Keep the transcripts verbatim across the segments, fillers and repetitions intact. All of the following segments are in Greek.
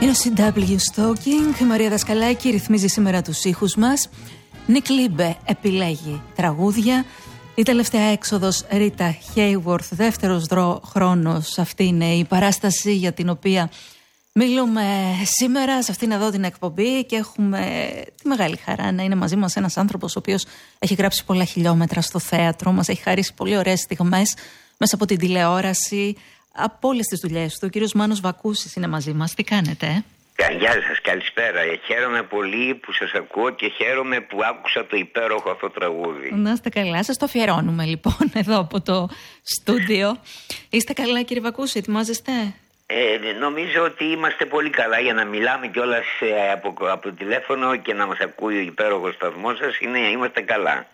Είναι ο σι ντάμπλιου Stalking. Η Μαρία Δασκαλάκη ρυθμίζει σήμερα τους ήχους μας. Νικ Λίμπε επιλέγει τραγούδια. Η τελευταία έξοδος Ρίτα Χέιουορθ, δεύτερος δρό χρόνος. Αυτή είναι η παράσταση για την οποία μιλούμε σήμερα σε αυτήν εδώ την εκπομπή και έχουμε τη μεγάλη χαρά να είναι μαζί μας ένας άνθρωπος ο οποίος έχει γράψει πολλά χιλιόμετρα στο θέατρο, μας έχει χαρίσει πολύ ωραίες στιγμές μέσα από την τηλεόραση, από όλες τις δουλειές του. Ο κύριος Μάνος Βακούσης είναι μαζί μας. Τι κάνετε? Ε? Γεια σας, καλησπέρα. Χαίρομαι πολύ που σας ακούω και χαίρομαι που άκουσα το υπέροχο αυτό τραγούδι. Να είστε καλά, σας το αφιερώνουμε λοιπόν εδώ από το στούντιο. Είστε καλά κύριε Βακούση, ετοιμάζεστε? Ε, νομίζω ότι είμαστε πολύ καλά για να μιλάμε κιόλας ε, από, από το τηλέφωνο και να μας ακούει ο υπέροχος σταθμός σας. Είναι, είμαστε καλά.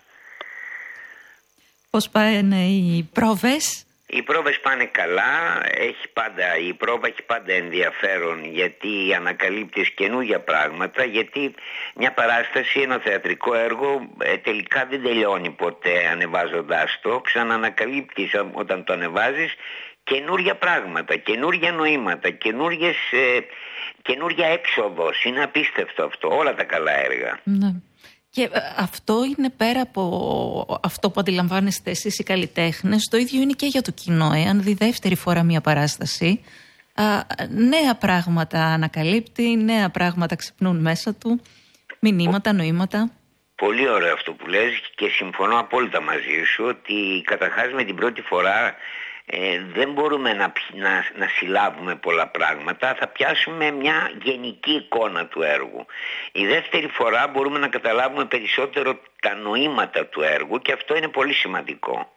Πώς πάνε οι πρόβες? Οι πρόβες πάνε καλά, έχει πάντα, η πρόβα έχει πάντα ενδιαφέρον γιατί ανακαλύπτεις καινούργια πράγματα, γιατί μια παράσταση, ένα θεατρικό έργο ε, τελικά δεν τελειώνει ποτέ ανεβάζοντάς το, ξαναανακαλύπτεις όταν το ανεβάζεις καινούργια πράγματα, καινούργια νοήματα, καινούργιες, ε, καινούργια έξοδος. Είναι απίστευτο αυτό, όλα τα καλά έργα. Ναι. Και αυτό είναι πέρα από αυτό που αντιλαμβάνεστε εσείς οι καλλιτέχνες, το ίδιο είναι και για το κοινό. Εάν δει δεύτερη φορά μια παράσταση, α, νέα πράγματα ανακαλύπτει, νέα πράγματα ξυπνούν μέσα του, μηνύματα, νοήματα. Πολύ ωραίο αυτό που λες και συμφωνώ απόλυτα μαζί σου ότι καταρχάς με την πρώτη φορά Ε, δεν μπορούμε να, να, να συλλάβουμε πολλά πράγματα, θα πιάσουμε μια γενική εικόνα του έργου. Η δεύτερη φορά μπορούμε να καταλάβουμε περισσότερο τα νοήματα του έργου και αυτό είναι πολύ σημαντικό.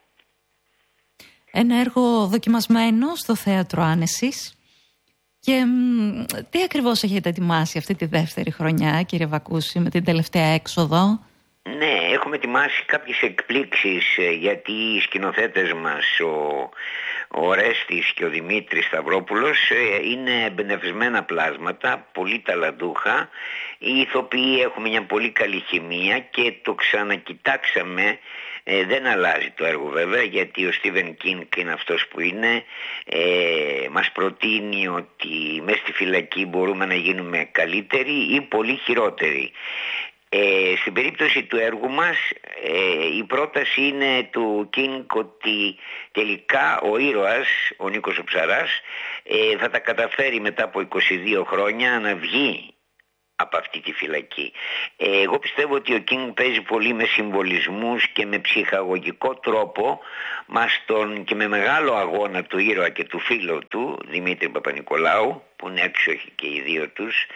Ένα έργο δοκιμασμένο στο Θέατρο Άνεσης. Και μ, τι ακριβώς έχετε ετοιμάσει αυτή τη δεύτερη χρονιά, κύριε Βακούση, με την τελευταία έξοδο? Ναι, έχουμε ετοιμάσει κάποιες εκπλήξεις γιατί οι σκηνοθέτες μας, ο, ο Ρέστης και ο Δημήτρης Σταυρόπουλος, είναι εμπνευσμένα πλάσματα, πολύ ταλαντούχα. Οι ηθοποιοί έχουμε μια πολύ καλή χημεία και το ξανακοιτάξαμε. Ε, δεν αλλάζει το έργο βέβαια γιατί ο Στίβεν Κίνγκ είναι αυτός που είναι. Ε, μας προτείνει ότι μέσα στη φυλακή μπορούμε να γίνουμε καλύτεροι ή πολύ χειρότεροι. Ε, στην περίπτωση του έργου μας ε, η πρόταση είναι του Κίνγκ ότι τελικά ο ήρωας, ο Νίκος ο Ψαράς, ε, θα τα καταφέρει μετά από είκοσι δύο χρόνια να βγει από αυτή τη φυλακή. Ε, εγώ πιστεύω ότι ο Κίνγκ παίζει πολύ με συμβολισμούς και με ψυχαγωγικό τρόπο μας τον, και με μεγάλο αγώνα του ήρωα και του φίλου του Δημήτρη Παπανικολάου, που είναι έξοχοι και οι δύο τους,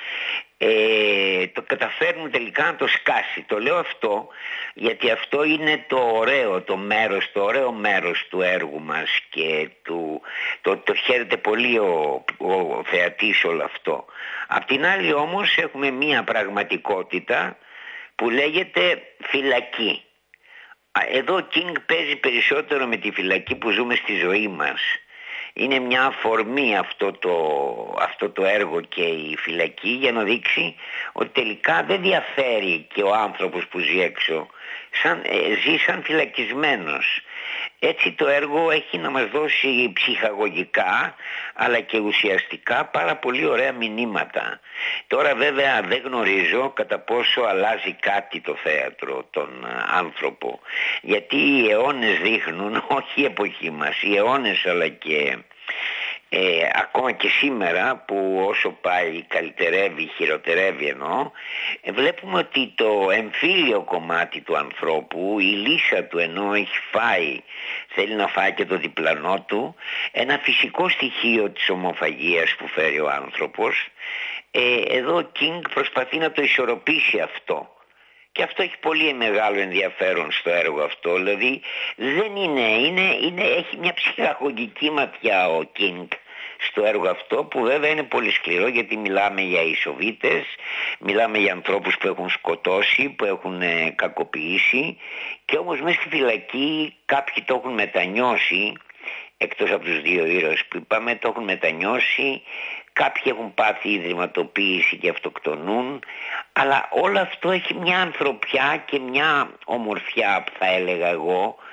ε, το καταφέρνουν τελικά να το σκάσει. Το λέω αυτό γιατί αυτό είναι το ωραίο το μέρος, το ωραίο μέρος του έργου μας και του, το, το χαίρεται πολύ ο, ο θεατής όλο αυτό. Απ' την άλλη όμως έχουμε μία πραγματικότητα που λέγεται φυλακή. Εδώ ο Κίνγκ παίζει περισσότερο με τη φυλακή που ζούμε στη ζωή μας. Είναι μια αφορμή αυτό το, αυτό το έργο και η φυλακή για να δείξει ότι τελικά δεν διαφέρει και ο άνθρωπος που ζει έξω, σαν, ε, ζει σαν φυλακισμένος. Έτσι το έργο έχει να μας δώσει ψυχαγωγικά αλλά και ουσιαστικά πάρα πολύ ωραία μηνύματα. Τώρα βέβαια δεν γνωρίζω κατά πόσο αλλάζει κάτι το θέατρο, τον άνθρωπο, γιατί οι αιώνες δείχνουν, όχι η εποχή μας, οι αιώνες αλλά και ε, ακόμα και σήμερα που όσο πάει καλυτερεύει, χειροτερεύει εννοώ, ε, βλέπουμε ότι το εμφύλιο κομμάτι του ανθρώπου, η λύσα του ενώ έχει φάει, θέλει να φάει και το διπλανό του, ένα φυσικό στοιχείο της ομοφαγίας που φέρει ο άνθρωπος, ε, εδώ ο Κίνγκ προσπαθεί να το ισορροπήσει αυτό. Και αυτό έχει πολύ μεγάλο ενδιαφέρον στο έργο αυτό. Δηλαδή δεν είναι, είναι, είναι έχει μια ψυχαγωγική ματιά ο Κίνγκ στο έργο αυτό που βέβαια είναι πολύ σκληρό γιατί μιλάμε για ισοβίτες, μιλάμε για ανθρώπους που έχουν σκοτώσει, που έχουν ε, κακοποιήσει και όμως μέσα στη φυλακή κάποιοι το έχουν μετανιώσει, εκτός από τους δύο ήρωες που είπαμε, το έχουν μετανιώσει. Κάποιοι έχουν πάθει ιδρυματοποίηση και αυτοκτονούν, αλλά όλο αυτό έχει μια ανθρωπιά και μια ομορφιά, θα έλεγα εγώ,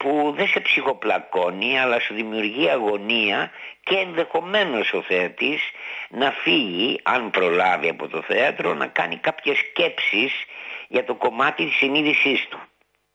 που δεν σε ψυχοπλακώνει, αλλά σου δημιουργεί αγωνία και ενδεχομένως ο θεατής να φύγει, αν προλάβει από το θέατρο, να κάνει κάποιες σκέψεις για το κομμάτι της συνείδησής του.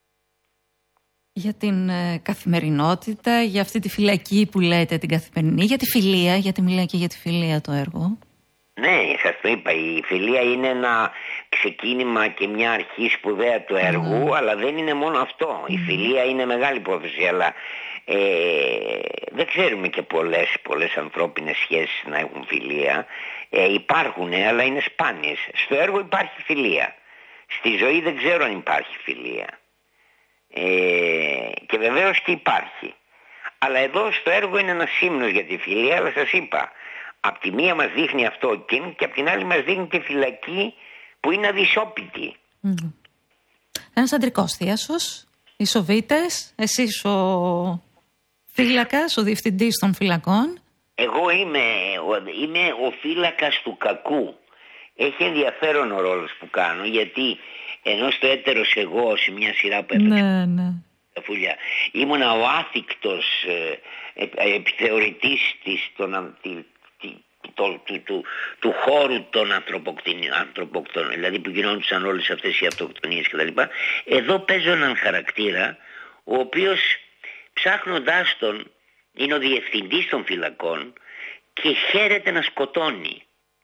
Για την ε, καθημερινότητα, για αυτή τη φυλακή που λέτε την καθημερινή, για τη φιλία, γιατί μιλάει και για τη φιλία το έργο. Ναι, σας το είπα, η φιλία είναι ένα ξεκίνημα και μια αρχή σπουδαία του έργου, mm. αλλά δεν είναι μόνο αυτό. Mm. Η φιλία είναι μεγάλη υπόθεση, αλλά ε, δεν ξέρουμε και πολλές, πολλές ανθρώπινες σχέσεις να έχουν φιλία. Ε, υπάρχουν, αλλά είναι σπάνιες. Στο έργο υπάρχει φιλία. Στη ζωή δεν ξέρω αν υπάρχει φιλία. Ε, και βεβαίως και υπάρχει. Αλλά εδώ στο έργο είναι ένας ύμνος για τη φιλία, αλλά σας είπα, απ' τη μία μας δείχνει αυτό ο Κιν και απ' την άλλη μας δείχνει τη φυλακή που είναι αδυσόπιτη. Mm. Ένας αντρικός θείασος, οι Σοβίτες, εσείς ο φύλακας, ο διευθυντής των φυλακών. Εγώ είμαι, είμαι ο φύλακας του κακού. Έχει ενδιαφέρον ο ρόλος που κάνω, γιατί ενώ στο έτερος εγώ σε μια σειρά που έπαιξε, ναι, ναι. Φουλιά, ήμουνα ο άθικτος ε, ε, επιθεωρητής της, των, τη, τη, το, του, του, του χώρου των ανθρωποκτονών, δηλαδή που γινόντουσαν όλες αυτές οι αυτοκτονίες κτλ. Εδώ παίζω έναν χαρακτήρα ο οποίος, ψάχνοντάς τον, είναι ο διευθυντής των φυλακών και χαίρεται να σκοτώνει.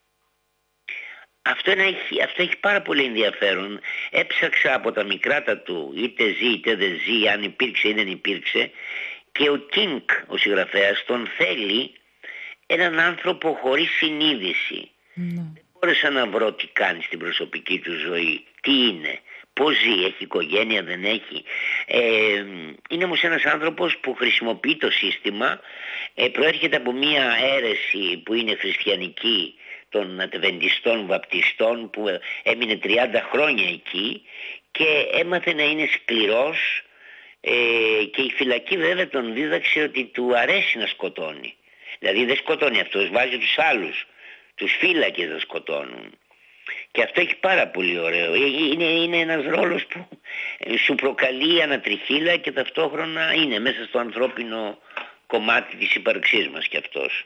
Αυτό, είναι, αυτό έχει πάρα πολύ ενδιαφέρον. Έψαξα από τα μικράτα του, είτε ζει είτε δεν ζει, αν υπήρξε ή δεν υπήρξε, και ο Κίνγκ, ο συγγραφέας, τον θέλει έναν άνθρωπο χωρίς συνείδηση. Mm. Δεν μπόρεσα να βρω τι κάνει στην προσωπική του ζωή, τι είναι, πώς ζει, έχει οικογένεια, δεν έχει. Ε, είναι όμως ένας άνθρωπος που χρησιμοποιεί το σύστημα, ε, προέρχεται από μια αίρεση που είναι χριστιανική, των Αδβεντιστών Βαπτιστών, που έμεινε τριάντα χρόνια εκεί και έμαθε να είναι σκληρός, ε, και η φυλακή βέβαια τον δίδαξε ότι του αρέσει να σκοτώνει. Δηλαδή δεν σκοτώνει αυτός, βάζει τους άλλους, τους φύλακες να σκοτώνουν. Και αυτό έχει πάρα πολύ ωραίο. Είναι, είναι ένας ρόλος που σου προκαλεί ανατριχύλα και ταυτόχρονα είναι μέσα στο ανθρώπινο κομμάτι της ύπαρξής μας κι αυτός.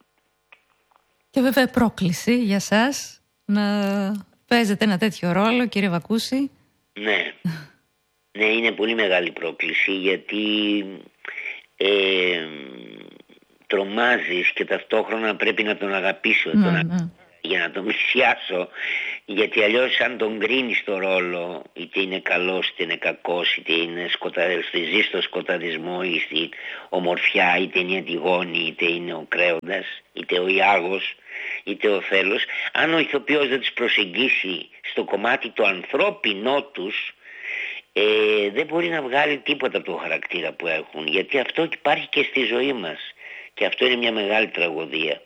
Και βέβαια πρόκληση για σας να παίζετε ένα τέτοιο ρόλο, κύριε Βακούση. Ναι, ναι, είναι πολύ μεγάλη πρόκληση, γιατί ε, τρομάζεις και ταυτόχρονα πρέπει να τον αγαπήσω, ναι, τον ναι. αγαπήσω για να τον μισιάσω, γιατί αλλιώς αν τον κρίνεις το ρόλο, είτε είναι καλός είτε είναι κακός, είτε είναι σκοτα... ζει στο σκοταδισμό ή στην ομορφιά, είτε είναι η Αντιγόνη, είτε είναι ο Κρέοντας, είτε ο Ιάγος, είτε ο Θέλος, αν ο ηθοποιός δεν τους προσεγγίσει στο κομμάτι το ανθρώπινό τους, ε, δεν μπορεί να βγάλει τίποτα από το χαρακτήρα που έχουν, γιατί αυτό υπάρχει και στη ζωή μας και αυτό είναι μια μεγάλη τραγωδία.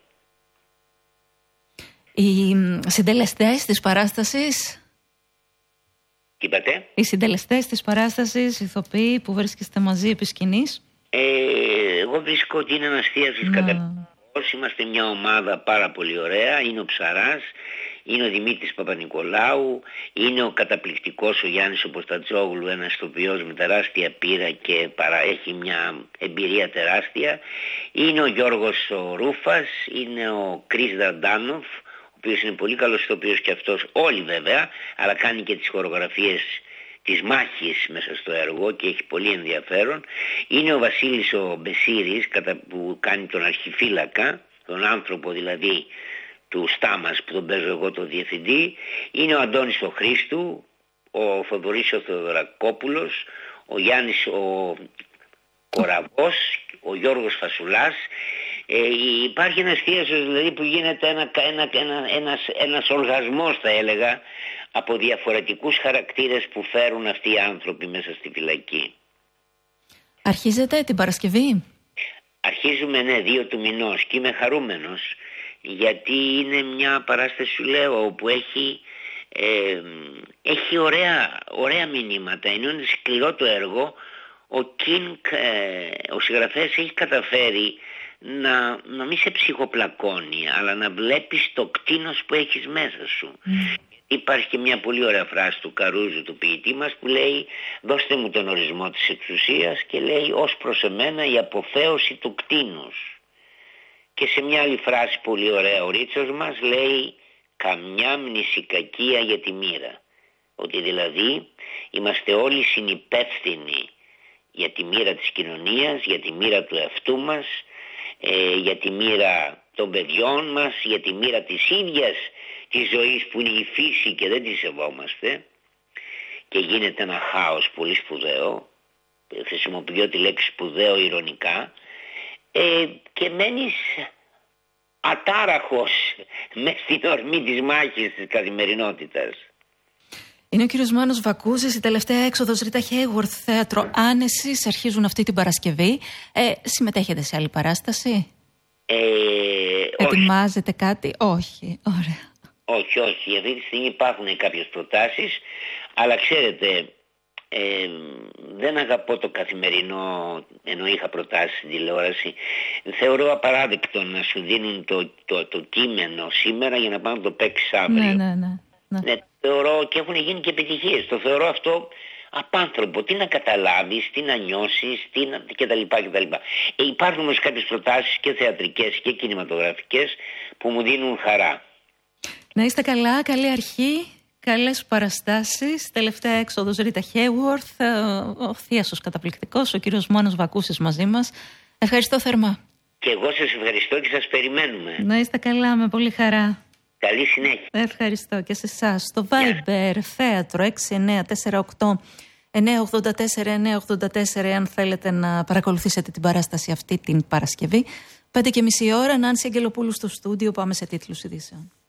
Οι συντελεστές της παράστασης. Τι είπατε? Οι συντελεστές της παράστασης, οι ηθοποιοί που βρίσκεστε μαζί επί σκηνής. Ε, εγώ βρίσκω ότι είναι ένας θείασος mm. καταπληκτικός. Είμαστε μια ομάδα πάρα πολύ ωραία. Είναι ο Ψαράς, είναι ο Δημήτρης Παπα-Νικολάου, είναι ο καταπληκτικός ο Γιάννης ο Ποστατζόγλου, ένας ηθοποιός με τεράστια πείρα και παρά, έχει μια εμπειρία τεράστια. Είναι ο Γιώργος ο Ρούφας, είναι ο Κρίς Δαντάνοφ, ο οποίος είναι πολύ καλός ηθοποιός και αυτός, όλοι βέβαια, αλλά κάνει και τις χορογραφίες της μάχης μέσα στο έργο και έχει πολύ ενδιαφέρον. Είναι ο Βασίλης ο Μπεσίρης που κάνει τον αρχιφύλακα, τον άνθρωπο δηλαδή του Στάμας που τον παίζω εγώ το διευθυντή. Είναι ο Αντώνης ο Χρήστου, ο Θοδωρής ο Θεοδωρακόπουλος, ο Γιάννης ο Κοραβός, ο Γιώργος Φασουλάς. Ε, υπάρχει ένας θείασος δηλαδή που γίνεται ένα, ένα, ένα, ένας, ένας οργασμός θα έλεγα από διαφορετικούς χαρακτήρες που φέρουν αυτοί οι άνθρωποι μέσα στη φυλακή. Αρχίζετε την Παρασκευή? Αρχίζουμε, ναι, δύο του μηνός και είμαι χαρούμενος γιατί είναι μια παράσταση, σου λέω, όπου έχει, ε, έχει ωραία, ωραία μηνύματα. Είναι σκληρό το έργο. Ο Κίνγκ, ε, ο συγγραφέας, έχει καταφέρει να, να μην σε ψυχοπλακώνει, αλλά να βλέπεις το κτήνος που έχεις μέσα σου. Mm. υπάρχει και μια πολύ ωραία φράση του Καρούζου, του ποιητή μας, που λέει «Δώστε μου τον ορισμό της εξουσίας» και λέει «Ως προς εμένα η αποφαίωση του κτήνους». Και σε μια άλλη φράση πολύ ωραία ο Ρίτσος μας λέει «Καμιά μνησικακία για τη μοίρα». Ότι δηλαδή είμαστε όλοι συνυπεύθυνοι για τη μοίρα της κοινωνίας, για τη μοίρα του εαυτού μας, ε, για τη μοίρα των παιδιών μας, για τη μοίρα της ίδιας της ζωής που είναι η φύση και δεν τη σεβόμαστε, και γίνεται ένα χάος πολύ σπουδαίο. Χρησιμοποιώ τη λέξη σπουδαίο ειρωνικά, ε, και μένεις ατάραχος μες στην ορμή της μάχης της καθημερινότητας. Είναι ο κύριος Μάνος Βακούσης, η τελευταία έξοδος Ρίτα Χέιγουορθ, θέατρο Άνεσης, αρχίζουν αυτή την Παρασκευή. Ε, συμμετέχετε σε άλλη παράσταση? Ε, Ετοιμάζετε όχι. κάτι? Όχι, ωραία. Όχι, όχι. Αυτή τη στιγμή υπάρχουν κάποιες προτάσεις, αλλά ξέρετε, ε, δεν αγαπώ το καθημερινό, ενώ είχα προτάσεις στην τηλεόραση. Θεωρώ απαράδεκτο να σου δίνουν το, το, το κείμενο σήμερα για να πάνε να το παίξεις αύριο. Ναι, ναι, ναι. ναι. ναι θεωρώ, και έχουν γίνει και επιτυχίες. Το θεωρώ αυτό απάνθρωπο. Τι να καταλάβεις, τι να νιώσεις, τι να... κτλ. κτλ. Ε, υπάρχουν όμως κάποιες προτάσεις και θεατρικές και κινηματογραφικές που μου δίνουν χαρά. Να είστε καλά, καλή αρχή, καλές παραστάσεις. Τελευταία έξοδος Ρίτα Χέιγουορθ, ο θίασος καταπληκτικός, ο κύριος Μάνος Βακούσης μαζί μας. Ευχαριστώ θερμά. Και εγώ σας ευχαριστώ και σας περιμένουμε. Να είστε καλά, με πολύ χαρά. Καλή συνέχεια. Ευχαριστώ και σε εσάς. Στο Viber, yeah. θέατρο έξι εννιά τέσσερα οκτώ εννιά ογδόντα τέσσερα εννιά ογδόντα τέσσερα, αν θέλετε να παρακολουθήσετε την παράσταση αυτή την Παρασκευή. Πέντε και μισή ώρα, Νάνση Αγγελοπούλου στο στούντιο, πάμε σε τίτλους ειδήσεων.